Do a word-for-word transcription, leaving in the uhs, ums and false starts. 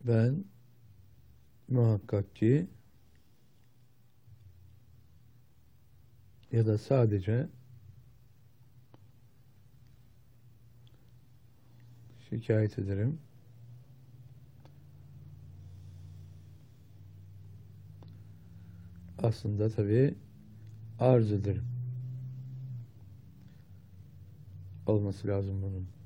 Ben muhakkak ki ya da sadece şikayet ederim. Aslında tabii arz ederim. Olması lazım bunun.